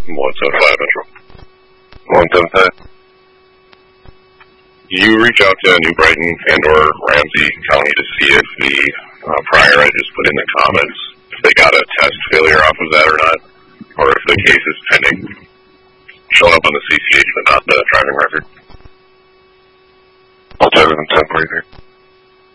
175 Metro. 175. You reach out to New Brighton and or Ramsey County to see if the prior I just put in the comments, if they got a test failure off of that or not, or if the case is pending, showing up on the CCH but not the driving record. I'll check with them 1043.